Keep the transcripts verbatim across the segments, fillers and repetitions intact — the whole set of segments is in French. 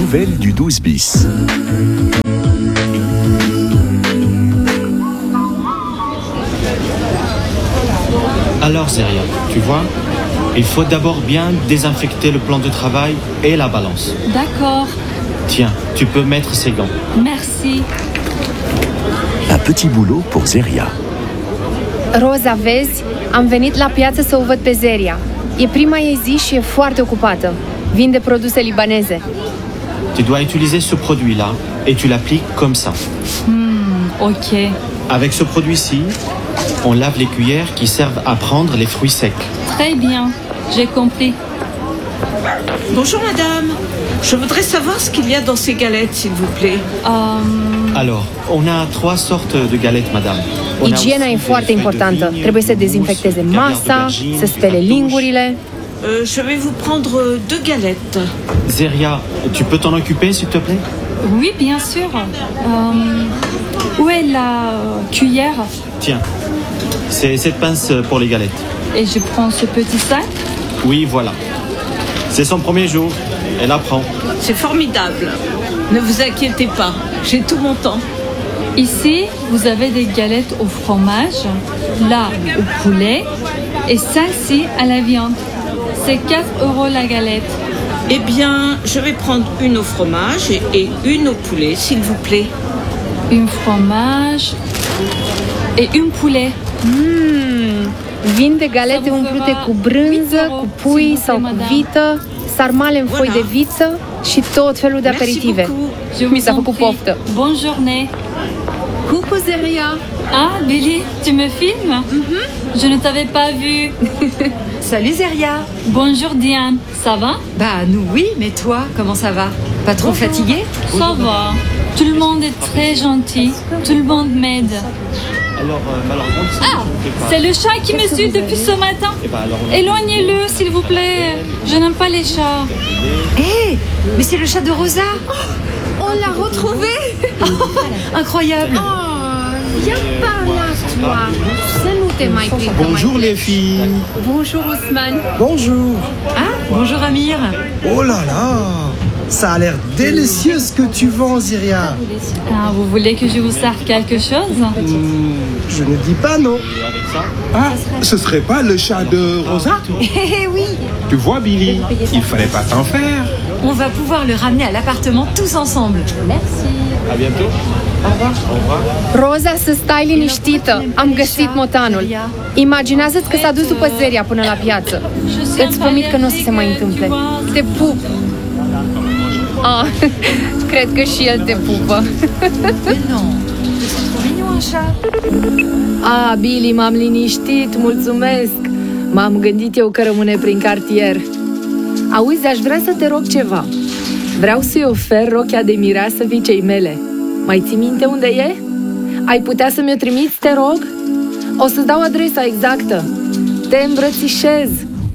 nouvelles du douze bis. Alors Zeria, tu vois, il faut d'abord bien désinfecter le plan de travail et la balance. D'accord. Tiens, tu peux mettre ces gants. Merci. Un petit boulot pour Zeria. Roza, vezi? Am venit la piață să o văd pe Zeria. E prima ei zi și e foarte ocupată. Vinde produse libaneze. Tu dois utiliser ce produit-là et tu l'appliques comme ça. Hmm, ok. Avec ce produit-ci, on lave les cuillères qui servent à prendre les fruits secs. Très bien, j'ai compris. Bonjour madame, je voudrais savoir ce qu'il y a dans ces galettes, s'il vous plaît. Um, Alors, on a trois sortes de galettes, madame. On a Igiena aussi e des foarte feuilles de importantă. vigne, Trebuie să du mousse, dezinfecteze caviar masa, d'aubergine, să spele du lingurile. Euh, je vais vous prendre deux galettes. Zeria, tu peux t'en occuper, s'il te plaît? oui, bien sûr. Um, où est la euh, cuillère? Tiens, c'est cette pince pour les galettes. Et je prends ce petit sac. Oui, voilà. C'est son premier jour. Elle apprend. C'est formidable. Ne vous inquiétez pas, j'ai tout mon temps. Ici, vous avez des galettes au fromage, là au poulet et celle-ci à la viande. C'est quatre euros la galette. Eh bien, je vais prendre une au fromage et, et une au poulet, s'il vous plaît. Une fromage et une poulet. Mm, vinde galete umplute cu brânză, cu pui sau cu vită, sarmale în foi de viță și tot felul de Merci aperitive. beaucoup. Je Mi vous s-a en făcut prie. poftă. Bonne journée. Coucou Zeria! Ah, Billy, tu me filmes? Je ne t'avais pas vu. Salut Zeria. Bonjour Diane, ça va? Bah nous oui, mais toi, comment ça va? Pas trop fatigué? Ça va. Tout le monde est très gentil. Tout le monde m'aide. Alors, euh, malheureusement, si Ah, je ne fais pas- c'est le chat qui me suit depuis ce matin. Eh ben, alors, on- Éloignez-le, s'il vous plaît. Je n'aime pas les chats. Hé, mais c'est le chat de Rosa. On l'a retrouvé! Incroyable. Oh, viens par là, toi! Să nu te mai prind. Bonjour les filles. Bonjour Ousmane. Bonjour. Ah, bonjour Amir. Oh là là. Ça a l'air délicieux ce que tu vends, Ziria. Ah, vous voulez que je vous serve quelque chose? Hmm, je ne dis pas non. Avec ça, Ah, ce serait pas le chat de Rosa? Eh oui, Tu vois, Billy, il fallait pas t'en faire. on va pouvoir le ramener à l'appartement tous ensemble. à bientôt. Au revoir. Au revoir. Roza, să stai liniștită. Am găsit motanul. Imaginează-ți că s-a dus după Zeria până la piață. Îți promit că nu o să se mai întâmple. Te pup. Ah, cred că și el te pupă. Mais non, c'est trop mignon un chat. Ah, Billy, m-am liniștit, mulțumesc. M-am gândit eu că rămâne prin cartier. Auzi, aș vrea să te rog ceva. Vreau să-i ofer rochia de mireasă fiicei mele. Mai ții minte unde e? Ai putea să mi-o trimiți, te rog? O să-ți dau adresa exactă. Te îmbrățișez.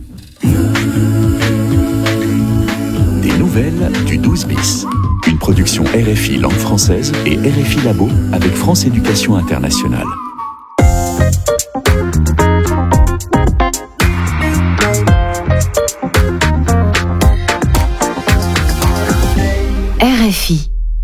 Des nouvelles du douze bis. Une production R F I langue française et R F I Labo avec France Éducation Internationale. R F I.